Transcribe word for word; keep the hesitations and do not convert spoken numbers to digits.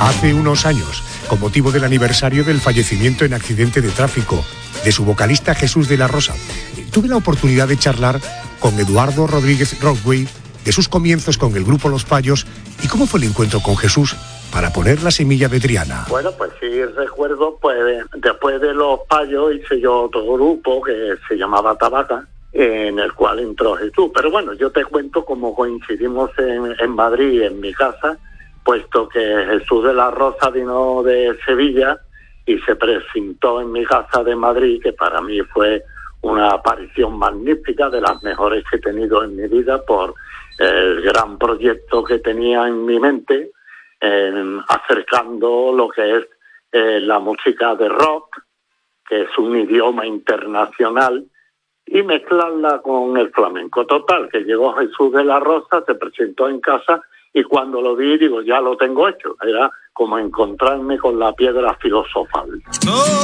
Hace unos años, con motivo del aniversario del fallecimiento en accidente de tráfico de su vocalista Jesús de la Rosa, tuve la oportunidad de charlar con Eduardo Rodríguez Rothway de sus comienzos con el grupo Los Payos y cómo fue el encuentro con Jesús para poner la semilla de Triana. Bueno, pues sí, recuerdo, pues después de Los Payos hice yo otro grupo que se llamaba Tabaca, en el cual entró Jesús. Pero bueno, yo te cuento cómo coincidimos en, en Madrid, en mi casa, puesto que Jesús de la Rosa vino de Sevilla y se presentó en mi casa de Madrid, que para mí fue una aparición magnífica, de las mejores que he tenido en mi vida, por el gran proyecto que tenía en mi mente, eh, acercando lo que es eh, la música de rock, que es un idioma internacional, y mezclarla con el flamenco. Total, que llegó Jesús de la Rosa, se presentó en casa, y cuando lo vi, digo, ya lo tengo hecho. Era como encontrarme con la piedra filosofal.